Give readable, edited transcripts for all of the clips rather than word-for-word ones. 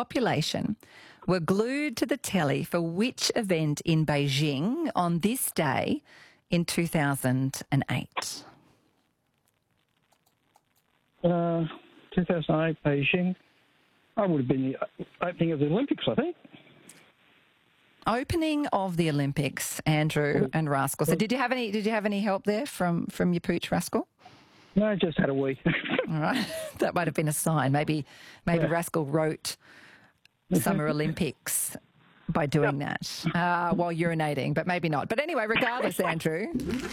population were glued to the telly for which event in Beijing on this day in 2008? 2008 Beijing. I would have been the opening of the Olympics, I think. Opening of the Olympics, Andrew and Rascal. So did you have any help there from your pooch, Rascal? No, I just had a wee. All right. That might have been a sign. Maybe Rascal wrote Summer Olympics by doing that while urinating, but maybe not. But anyway, regardless, Andrew.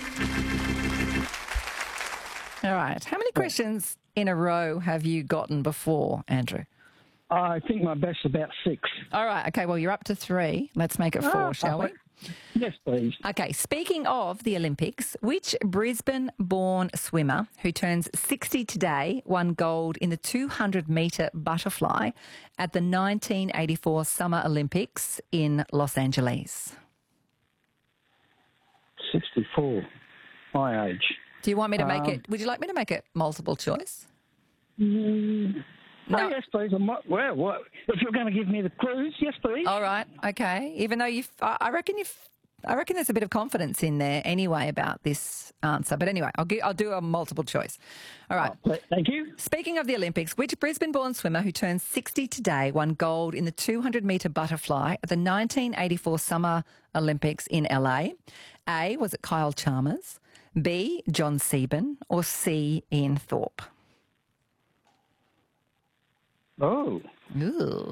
All right. How many questions in a row have you gotten before, Andrew? I think my best's about 6. All right. Okay. Well, you're up to 3. Let's make it 4, shall we? Yes, please. Okay. Speaking of the Olympics, which Brisbane-born swimmer who turns 60 today won gold in the 200-metre butterfly at the 1984 Summer Olympics in Los Angeles? 64. My age. Do you want me to make it? Would you like me to make it multiple choice? No. Oh, yes, please. Well, if you're going to give me the clues, yes, please. All right. Okay. Even though I reckon there's a bit of confidence in there anyway about this answer. But anyway, I'll do a multiple choice. All right. Oh, thank you. Speaking of the Olympics, which Brisbane-born swimmer who turns 60 today won gold in the 200-metre butterfly at the 1984 Summer Olympics in LA? A, was it Kyle Chalmers? B, John Sieben? Or C, Ian Thorpe? Oh. Ooh.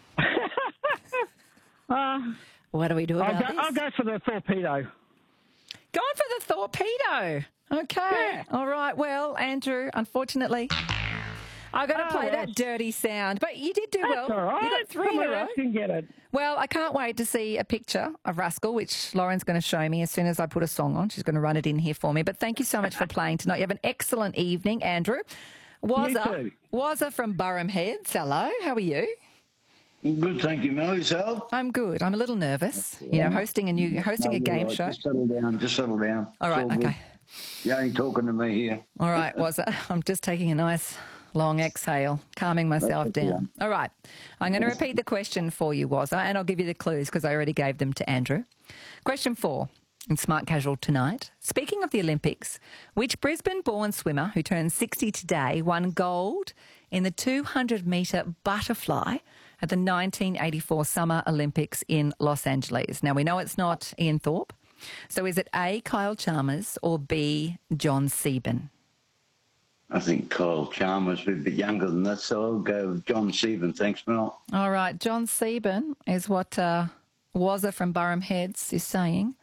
What do we do about this? I'll go for the torpedo. Going for the torpedo. Okay. Yeah. All right. Well, Andrew, unfortunately, I've got to play that dirty sound. But you did do well. That's all right. You got 3 in a Someone row. else can get it. Well, I can't wait to see a picture of Rascal, which Lauren's going to show me as soon as I put a song on. She's going to run it in here for me. But thank you so much for playing tonight. You have an excellent evening, Andrew. Wazza from Burham Heads. Hello, how are you? Good, thank you, Mel. Yourself? I'm good. I'm a little nervous. You know, hosting a game show. Just settle down. All right, okay. You ain't talking to me here. All right, Wazza. I'm just taking a nice long exhale, calming myself down. All right. I'm going to repeat the question for you, Wazza, and I'll give you the clues because I already gave them to Andrew. Question 4. In Smart Casual tonight. Speaking of the Olympics, which Brisbane-born swimmer who turned 60 today won gold in the 200-metre butterfly at the 1984 Summer Olympics in Los Angeles? Now, we know it's not Ian Thorpe. So is it A, Kyle Chalmers, or B, John Sieben? I think Kyle Chalmers would be younger than that, so I'll go with John Sieben. Thanks, Mel. All right, John Sieben is what Wazza from Burham Heads is saying.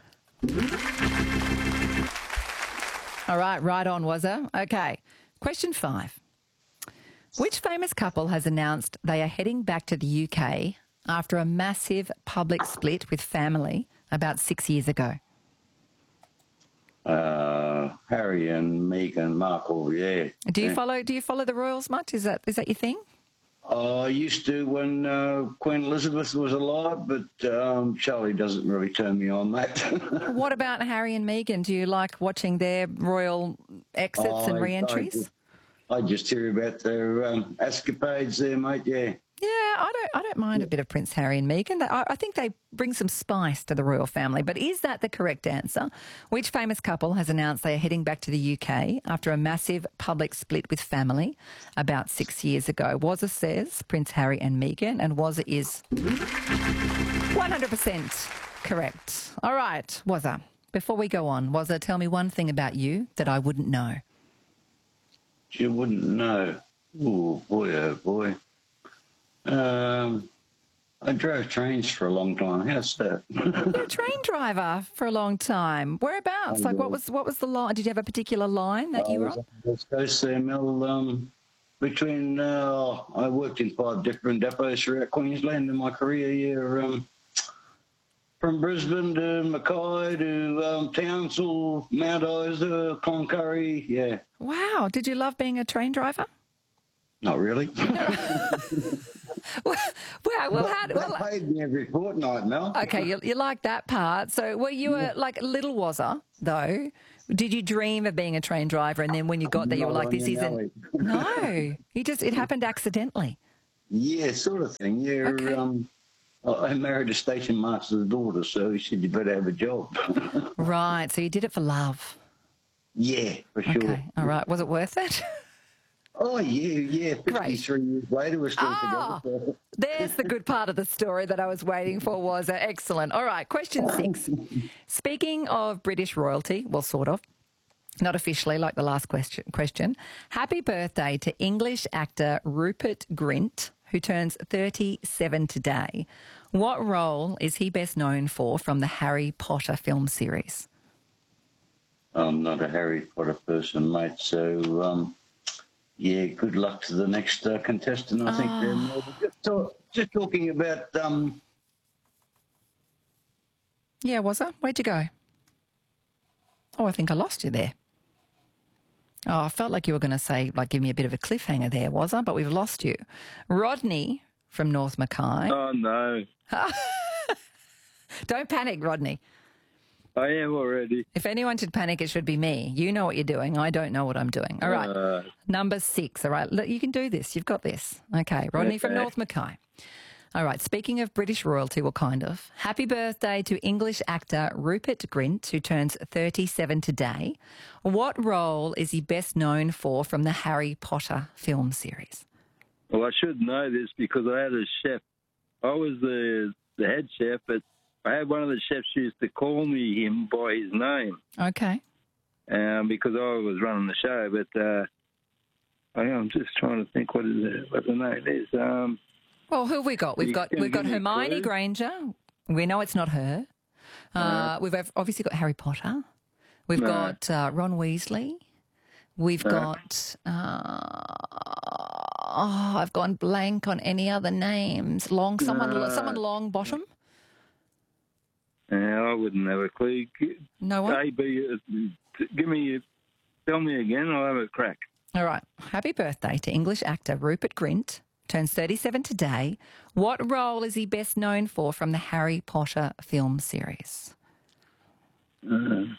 All right on, Wazza. Okay, question 5. Which famous couple has announced they are heading back to the UK after a massive public split with family about 6 years ago? Harry and Meghan Markle, yeah. Do you follow the royals much? Is that your thing? I used to when Queen Elizabeth was alive, but Charlie doesn't really turn me on, mate. What about Harry and Meghan? Do you like watching their royal exits and re-entries? I just hear about their escapades there, mate, yeah. Yeah, I don't mind a bit of Prince Harry and Meghan. I think they bring some spice to the royal family. But is that the correct answer? Which famous couple has announced they are heading back to the UK after a massive public split with family about 6 years ago? Wazza says Prince Harry and Meghan, and Wazza is 100% correct. All right, Wazza, before we go on, Wazza, tell me one thing about you that I wouldn't know. You wouldn't know. Oh, boy. I drove trains for a long time. How's that? You're a train driver for a long time. Whereabouts? Like, what was the line? Did you have a particular line that you were on? West Coast there, Mel. Between, I worked in 5 different depots throughout Queensland in my career. Yeah, from Brisbane to Mackay to Townsville, Mount Isa, Cloncurry. Yeah. Wow. Did you love being a train driver? Not really. Well, they paid me every fortnight, Mel. Okay, you like that part. So, were you like little Wazza, though? Did you dream of being a train driver, and then when you got there, you were like, "This isn't"? No, it happened accidentally. Yeah, sort of thing. Yeah, Okay. I married a station master's daughter, so he said you better have a job. Right. So you did it for love. Yeah, for sure. Okay. All right. Was it worth it? Oh, yeah. Great. 53 years later, we're still Ah, together. So. there's the good part of the story that I was waiting for, was excellent. All right, question 6. Speaking of British royalty, well, sort of, not officially like the last question. Happy birthday to English actor Rupert Grint, who turns 37 today. What role is he best known for from the Harry Potter film series? I'm not a Harry Potter person, mate, so... yeah, good luck to the next contestant. I think just talking about. Yeah, was I? Where'd you go? Oh, I think I lost you there. Oh, I felt like you were going to say, like, give me a bit of a cliffhanger there, was I? But we've lost you. Rodney from North Mackay. Oh, no. Don't panic, Rodney. I am already. If anyone should panic, it should be me. You know what you're doing. I don't know what I'm doing. All right. Number 6. All right. Look, you can do this. You've got this. Okay. Rodney from North Mackay. All right. Speaking of British royalty, well, kind of. Happy birthday to English actor Rupert Grint, who turns 37 today. What role is he best known for from the Harry Potter film series? Well, I should know this because I had a chef. I was the head chef, but I had one of the chefs used to call me him by his name. Okay. Because I was running the show, but I'm just trying to think what the name is. Well, who have we got? We've got Hermione Granger. We know it's not her. We've obviously got Harry Potter. We've got Ron Weasley. We've got... I've gone blank on any other names. Someone Longbottom. I wouldn't have a clue. No one? Tell me again, I'll have a crack. All right. Happy birthday to English actor Rupert Grint, turns 37 today. What role is he best known for from the Harry Potter film series? The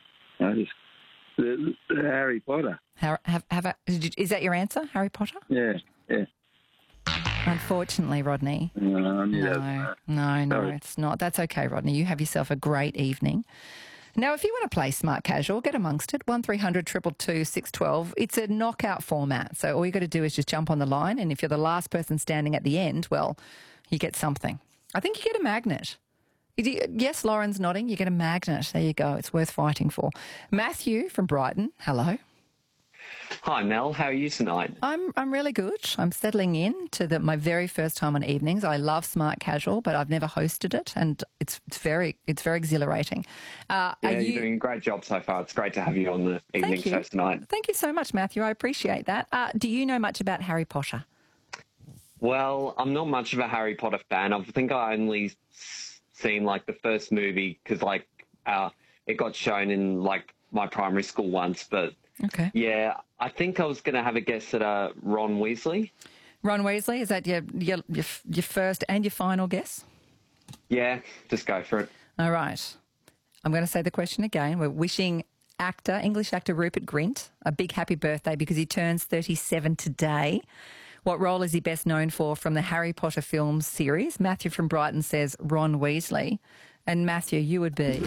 Harry Potter. Is that your answer, Harry Potter? Yeah. Unfortunately, Rodney. No, it's not. That's okay, Rodney. You have yourself a great evening. Now, if you want to play Smart Casual, get amongst it. 1300 222 612. It's a knockout format, so all you got to do is just jump on the line, and if you're the last person standing at the end, well, you get something. I think you get a magnet. Yes, Lauren's nodding. You get a magnet. There you go. It's worth fighting for. Matthew from Brighton. Hello. Hi, Mel. How are you tonight? I'm really good. I'm settling in to my very first time on evenings. I love Smart Casual, but I've never hosted it, and it's very exhilarating. You're doing a great job so far. It's great to have you on the evening show tonight. Thank you so much, Matthew. I appreciate that. Do you know much about Harry Potter? Well, I'm not much of a Harry Potter fan. I think I only seen like the first movie because it got shown in like my primary school once, but. Okay. Yeah, I think I was going to have a guess at Ron Weasley. Ron Weasley, is that your first and your final guess? Yeah, just go for it. All right. I'm going to say the question again. We're wishing English actor Rupert Grint a big happy birthday because he turns 37 today. What role is he best known for from the Harry Potter film series? Matthew from Brighton says Ron Weasley. And Matthew, you would be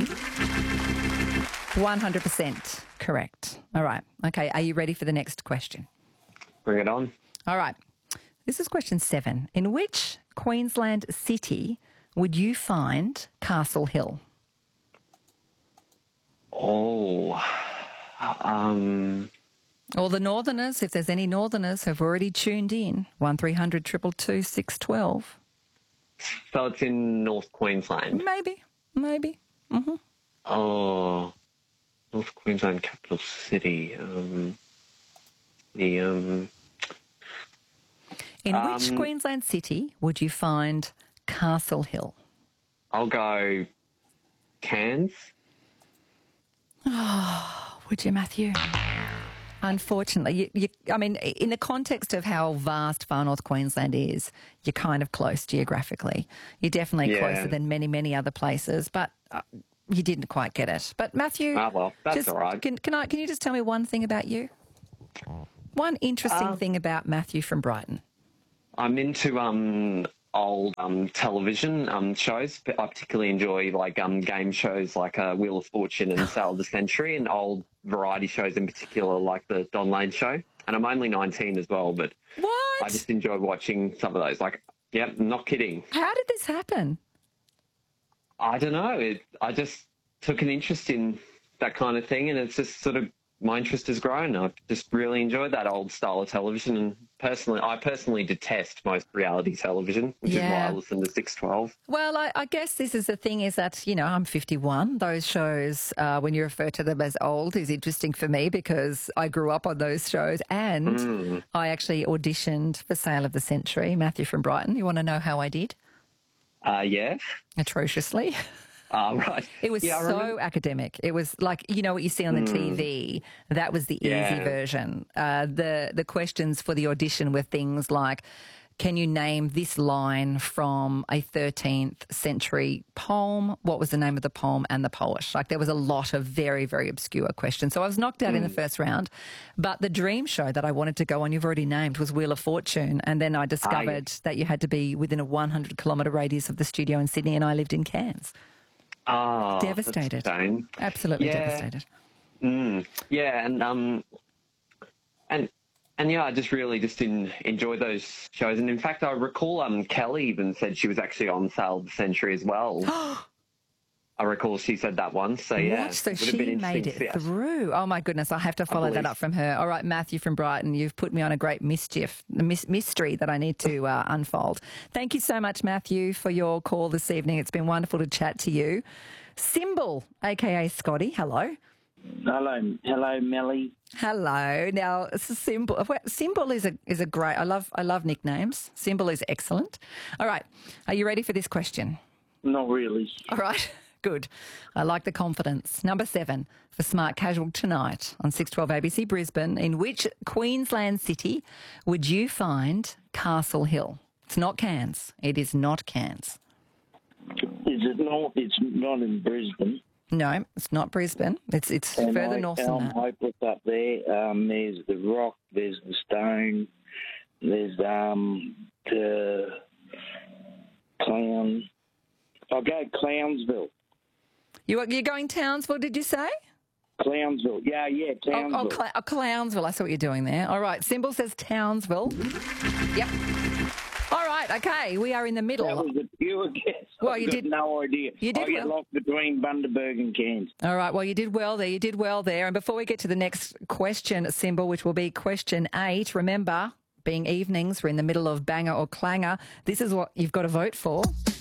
100% correct. All right. Okay. Are you ready for the next question? Bring it on. All right. This is question 7. In which Queensland city would you find Castle Hill? Oh, All the Northerners, if there's any Northerners, have already tuned in. 1300 222 612. So it's in North Queensland? Maybe. Mm-hmm. Oh, North Queensland capital city. In which Queensland city would you find Castle Hill? I'll go Cairns. Oh, would you, Matthew? Unfortunately, I mean, in the context of how vast far north Queensland is, you're kind of close geographically. You're definitely closer than many, many other places, but you didn't quite get it. But Matthew, well, that's all right. Can you just tell me one thing about you? One interesting thing about Matthew from Brighton. I'm into old television shows. I particularly enjoy like game shows like Wheel of Fortune and Sail of the Century, and old variety shows in particular like the Don Lane Show. And I'm only 19 as well, but What? I just enjoy watching some of those. Like, yep, not kidding. How did this happen? I don't know. I just took an interest in that kind of thing, and it's just sort of my interest has grown. I've just really enjoyed that old style of television, and I personally detest most reality television, which is why I listen to 612. Well, I guess this is the thing is that, I'm 51. Those shows, when you refer to them as old, is interesting for me because I grew up on those shows and I actually auditioned for Sale of the Century, Matthew from Brighton. You want to know how I did? Yeah. Atrociously. Right. It was so academic. It was like, what you see on the TV, that was the easy version. The questions for the audition were things like, can you name this line from a 13th century poem? What was the name of the poem and the poet? Like there was a lot of very, very obscure questions. So I was knocked out in the first round. But the dream show that I wanted to go on, you've already named, was Wheel of Fortune. And then I discovered that you had to be within a 100-kilometre radius of the studio in Sydney, and I lived in Cairns. Oh, devastated. That's a shame. Absolutely devastated. Yeah, and yeah, I just really didn't enjoy those shows. And in fact, I recall Kelly even said she was actually on Sale of the Century as well. I recall she said that once. So yeah, so she made it through. Oh my goodness, I have to follow that up from her. All right, Matthew from Brighton, you've put me on a great mystery that I need to unfold. Thank you so much, Matthew, for your call this evening. It's been wonderful to chat to you. Symbol, aka Scotty, hello. Hello, Melly. Hello. Now, Symbol is a great. I love nicknames. Symbol is excellent. All right, are you ready for this question? Not really. All right. Good. I like the confidence. Number 7 for Smart Casual tonight on 612 ABC Brisbane. In which Queensland city would you find Castle Hill? It's not Cairns. It is not Cairns. Is it not? It's not in Brisbane. No, it's not Brisbane. It's further north than that. I put up there. There's the rock. There's the stone. There's the clown. I'll go Clownsville. You're going Townsville, did you say? Clownsville. Yeah, Townsville. Clownsville. I saw what you're doing there. All right. Symbol says Townsville. Yep. All right. Okay. We are in the middle. That was a pure guess. Well, you did no idea. You did I get lost between Bundaberg and Cairns. All right. Well, you did well there. And before we get to the next question, Symbol, which will be question 8, remember, being evenings, we're in the middle of banger or clanger. This is what you've got to vote for.